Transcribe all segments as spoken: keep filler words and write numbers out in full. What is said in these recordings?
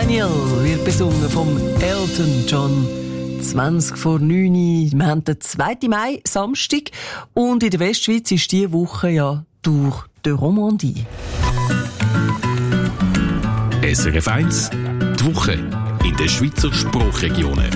Daniel wird besungen vom Elton John. zwanzig vor neun. Wir haben den zweiten Mai, Samstag. Und in der Westschweiz ist diese Woche ja Tour de Romandie. S R F eins, die Woche in den Schweizer Sprachregionen.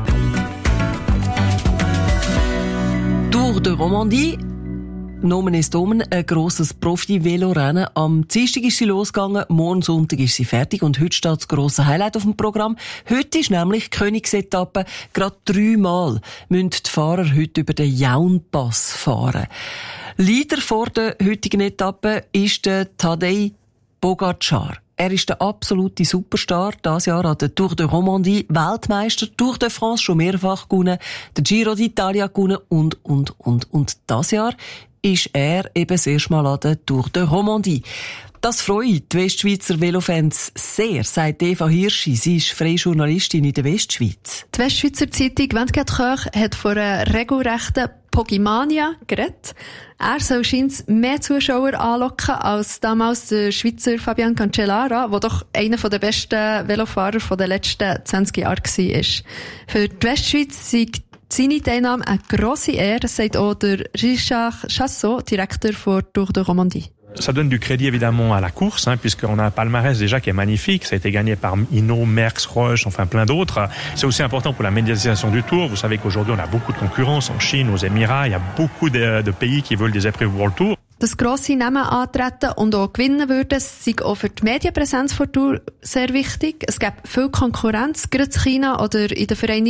Tour de Romandie. Nomen ist Omen, ein grosses Profi-Velo-Rennen. Am Dienstag ist sie losgegangen, morgen Sonntag ist sie fertig und heute steht das grosse Highlight auf dem Programm. Heute ist nämlich die Königsetappe. Gerade dreimal müssen die Fahrer heute über den Jaunpass fahren. Leader vor der heutigen Etappe ist der Tadej Pogačar. Er ist der absolute Superstar. Dieses Jahr an der Tour de Romandie Weltmeister, Tour de France schon mehrfach gewonnen, der Giro d'Italia gewonnen und, und, und, und dieses Jahr ist er eben das erste Mal an der Tour de Romandie. Das freut die Westschweizer Velofans sehr, sagt Eva Hirschi. Sie ist freie Journalistin in der Westschweiz. Die Westschweizer Zeitung vingt-quatre Heures hat von einer regelrechten Pogimania geredet. Er soll scheinbar mehr Zuschauer anlocken als damals der Schweizer Fabian Cancellara, der doch einer der besten Velofahrer der letzten zwanzig Jahre war. Für die Westschweiz sind seine Teilnahme eine grosse Ehre, sagt auch der Richard Chassot, Direktor der Tour de Romandie. Ça donne du crédit évidemment à la course, hein, puisqu'on a un palmarès déjà qui est magnifique. Ça a été gagné par Hinault, Merckx, Roche, enfin plein d'autres. C'est aussi important pour la médiatisation du Tour. Vous savez qu'aujourd'hui on a beaucoup de concurrence en Chine, aux Émirats. Il y a beaucoup de, de pays qui veulent des épreuves World Tour. Dass grosse Namen antreten und auch gewinnen würden, sei auch für die Medienpräsenz der Tour sehr wichtig. Es gibt viel Konkurrenz, gerade in China oder in den Vereinigten